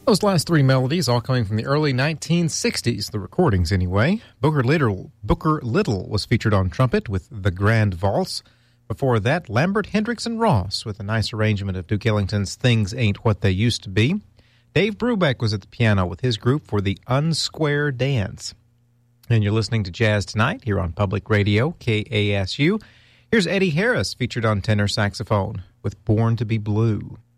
Those last three melodies all coming from the early 1960s, the recordings anyway. Booker Little was featured on trumpet with The Grand Valse. Before that, Lambert, Hendricks, and Ross with a nice arrangement of Duke Ellington's Things Ain't What They Used to Be. Dave Brubeck was at the piano with his group for the Unsquare Dance. And you're listening to Jazz Tonight here on Public Radio, KASU. Here's Eddie Harris featured on tenor saxophone with Born to be Blue.